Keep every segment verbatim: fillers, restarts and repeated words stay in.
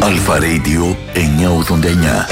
Αλφα Radio εννιακόσια ογδόντα εννιά.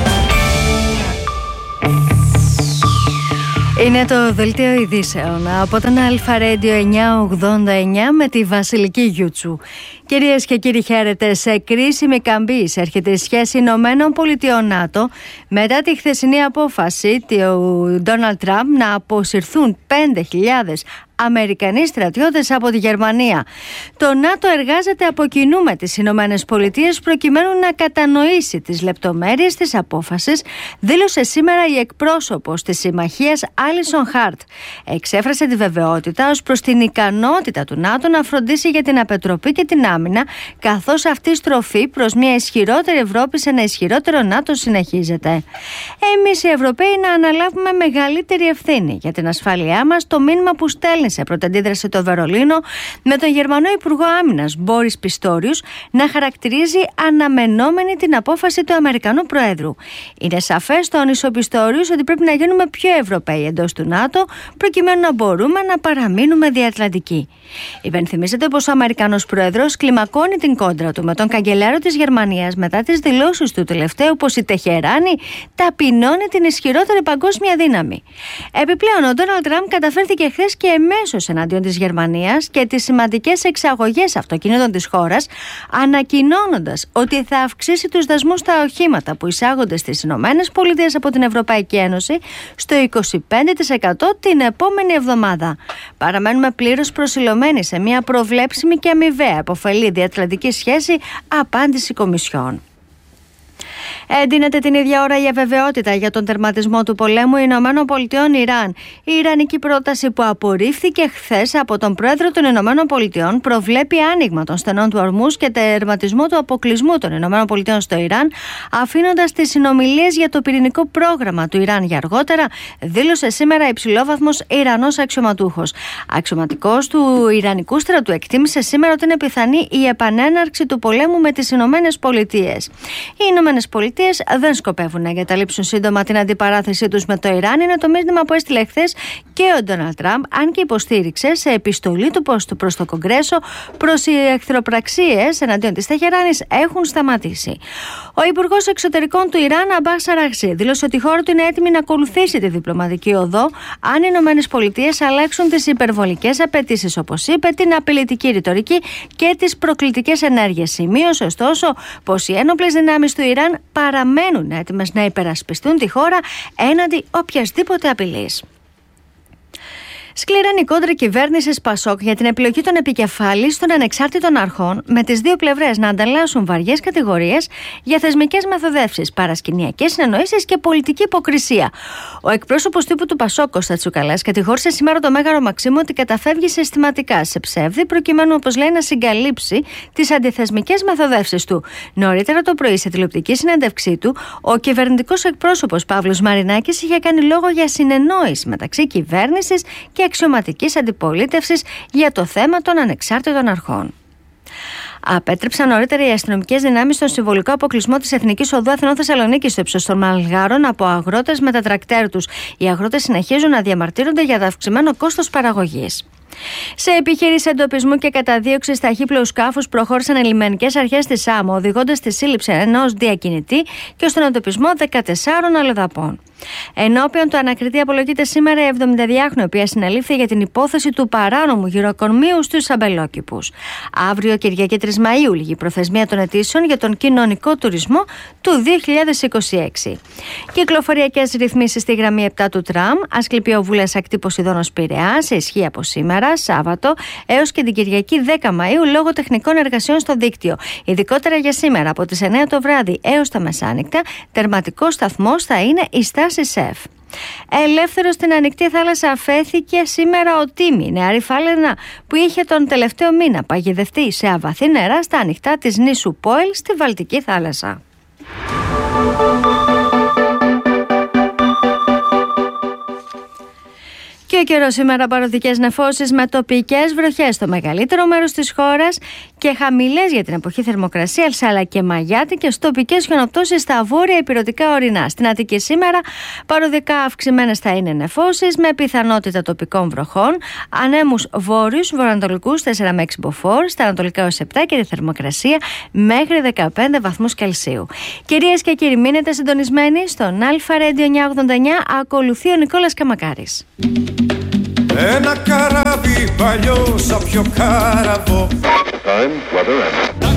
Είναι το δελτίο ειδήσεων από τον Αλφα Radio εννιακόσια ογδόντα εννιά με τη Βασιλική Γιούτσου. Κυρίες και κύριοι, χαίρετε. Σε κρίσιμη καμπή έρχεται η σχέση Ηνωμένων Πολιτειών ΝΑΤΟ μετά τη χθεσινή απόφαση του Ντόναλντ Τραμπ να αποσυρθούν πέντε χιλιάδες Αμερικανοί στρατιώτες από τη Γερμανία. Το ΝΑΤΟ εργάζεται από κοινού με τις Ηνωμένες Πολιτείες προκειμένου να κατανοήσει τις λεπτομέρειες της απόφασης, δήλωσε σήμερα η εκπρόσωπος της συμμαχίας Άλισον Χάρτ. Εξέφρασε τη βεβαιότητα ως προς την ικανότητα του ΝΑΤΟ να φροντίσει για την απετροπή και την άμυνα, καθώς αυτή η στροφή προς μια ισχυρότερη Ευρώπη σε ένα ισχυρότερο ΝΑΤΟ συνεχίζεται. Εμείς οι Ευρωπαίοι να αναλάβουμε μεγαλύτερη ευθύνη για την ασφάλειά μας, το μήνυμα που στέλνει σε πρωταντίδραση το Βερολίνο, με τον Γερμανό Υπουργό Άμυνας Μπόρις Πιστόριους να χαρακτηρίζει αναμενόμενη την απόφαση του Αμερικανού Προέδρου. Είναι σαφές, τόνισε ο Πιστόριους, ότι πρέπει να γίνουμε πιο Ευρωπαίοι εντός του ΝΑΤΟ, προκειμένου να μπορούμε να παραμείνουμε διατλαντικοί. Υπενθυμίζεται πως ο Αμερικανός Πρόεδρος κλιμακώνει την κόντρα του με τον καγκελάριο της Γερμανίας μετά τις δηλώσεις του τελευταίου πως η Τεχεράνη ταπεινώνει την ισχυρότερη παγκόσμια δύναμη. Επιπλέον, ο Ντόναλντ Τραμπ καταφέρθηκε χθες και εμέσως εναντίον της Γερμανίας και τις σημαντικές εξαγωγές αυτοκινήτων της χώρας, ανακοινώνοντας ότι θα αυξήσει τους δασμούς στα οχήματα που εισάγονται στις Ηνωμένες Πολιτείες από την Ευρωπαϊκή Ένωση στο είκοσι πέντε τοις εκατό την επόμενη εβδομάδα. Παραμένουμε πλήρως προσιλωμένοι σε μια προβλέψιμη και αμοιβαία επωφελή διατλαντική σχέση, απάντηση Κομισιόν. Εντείνεται την ίδια ώρα η αβεβαιότητα για τον τερματισμό του πολέμου Ηνωμένων Πολιτειών Ιράν. Η ιρανική πρόταση που απορρίφθηκε χθες από τον πρόεδρο των Ηνωμένων Πολιτειών προβλέπει άνοιγμα των στενών του Ορμούζ και τερματισμό του αποκλεισμού των Ηνωμένων Πολιτειών στο Ιράν, αφήνοντας τις συνομιλίες για το πυρηνικό πρόγραμμα του Ιράν για αργότερα, δήλωσε σήμερα υψηλόβαθμος Ιρανός αξιωματούχος. Αξιωματικός του Ιρανικού στρατού εκτίμησε σήμερα ότι είναι πιθανή η επανέναρξη του πολέμου με τις Ηνωμένες Πολιτείες. Οι Ηνωμένες Πολιτείες δεν σκοπεύουν να εγκαταλείψουν σύντομα την αντιπαράθεσή τους με το Ιράν, είναι το μήνυμα που έστειλε χθες και ο Ντόναλντ Τραμπ, αν και υποστήριξε σε επιστολή του προς το Κογκρέσο προς οι εχθροπραξίες εναντίον της Τεχεράνης έχουν σταματήσει. Ο Υπουργός Εξωτερικών του Ιράν, Αμπάς Αραγσί, δήλωσε ότι η χώρα του είναι έτοιμη να ακολουθήσει τη διπλωματική οδό αν οι Ηνωμένες Πολιτείες αλλάξουν τις υπερβολικές απαιτήσεις, όπως είπε, την απειλητική ρητορική και τις προκλητικές ενέργειες. Σημείωσε ωστόσο πως οι ένοπλες δυνάμεις του Ιράν παραμένουν έτοιμες να υπερασπιστούν τη χώρα έναντι οποιασδήποτε απειλής. Σκληραίνει η κόντρα κυβέρνησης Πασόκ για την επιλογή των επικεφαλής των ανεξάρτητων αρχών, με τις δύο πλευρές να ανταλλάσσουν βαριές κατηγορίες για θεσμικές μεθοδεύσεις, παρασκηνιακές συνεννοήσεις και πολιτική υποκρισία. Ο εκπρόσωπος τύπου του Πασόκ, Κώστα Τσουκαλάς, κατηγόρησε σήμερα το Μέγαρο Μαξίμου ότι καταφεύγει συστηματικά σε ψεύδι, προκειμένου, όπως λέει, να συγκαλύψει τις αντιθεσμικές μεθοδεύσεις του. Νωρίτερα το πρωί, σε τηλεοπτική συνέντευξή του, ο κυβερνητικός εκπρόσωπος Παύλος Μαρινάκης είχε κάνει λόγο για συνεννόηση μεταξύ κυβέρνησης και αξιωματικής αντιπολίτευσης για το θέμα των ανεξάρτητων αρχών. Απέτρεψαν νωρίτερα οι αστυνομικές δυνάμεις στον συμβολικό αποκλεισμό της Εθνικής Οδού Αθηνών-Θεσσαλονίκης στο ύψος των Μαλγάρων από αγρότες με τα τρακτέρ τους. Οι αγρότες συνεχίζουν να διαμαρτύρονται για το αυξημένο κόστος παραγωγής. Σε επιχείρηση εντοπισμού και καταδίωξης ταχύπλοου σκάφους προχώρησαν οι λιμενικές αρχές της ΣΑΜΟ, οδηγώντας στη σύλληψη ενός διακινητή και στον εντοπισμό δεκατεσσάρων αλλοδαπών. Ενώπιον του ανακριτή απολογείται σήμερα η εβδομηνταδυάχρονη, η οποία συνελήφθη για την υπόθεση του παράνομου γυροκομείου στους Αμπελόκηπους. Αύριο, Κυριακή τρεις Μαΐου, λήγει η προθεσμία των αιτήσεων για τον κοινωνικό τουρισμό του δύο χιλιάδες είκοσι έξι. Κυκλοφοριακές ρυθμίσεις στη γραμμή επτά του τραμ, Ασκληπιοβούλας Ακτή Ποσειδώνος Πειραιά, σε ισχύ από σήμερα, Σάββατο, έως και την Κυριακή δέκα Μαΐου, λόγω τεχνικών εργασιών στο δίκτυο. Ειδικότερα για σήμερα, από τις εννιά το βράδυ έως τα μεσάνυχτα, τερματικός σταθμός θα είναι η στάση ΣΕΦ. Ελεύθερο στην ανοιχτή θάλασσα αφέθηκε σήμερα ο Τίμη, νεαρή φάλαινα που είχε τον τελευταίο μήνα παγιδευτεί σε αβαθή νερά στα ανοιχτά της νήσου Πόελ στη Βαλτική θάλασσα. Και ο καιρός σήμερα, παροδικές νεφώσεις με τοπικές βροχές στο μεγαλύτερο μέρος της χώρας και χαμηλές για την εποχή θερμοκρασίας, αλλά και μαγιάτικες τοπικές χιονοπτώσεις στα βόρεια ηπειρωτικά ορεινά. Στην Αττική σήμερα παροδικά αυξημένες θα είναι νεφώσεις με πιθανότητα τοπικών βροχών. Ανέμους βόρειους, βορειοανατολικούς τέσσερα με έξι μποφόρ, στα ανατολικά έως επτά και τη θερμοκρασία μέχρι δεκαπέντε βαθμούς Κελσίου. Κυρίες και κύριοι, μείνετε συντονισμένοι στον Αλφα Radio εννιακόσια ογδόντα εννιά. Ακολουθεί ο Νικόλας Καμακάρης. Ένα καράβι παλιό σαν πιο κάραβο.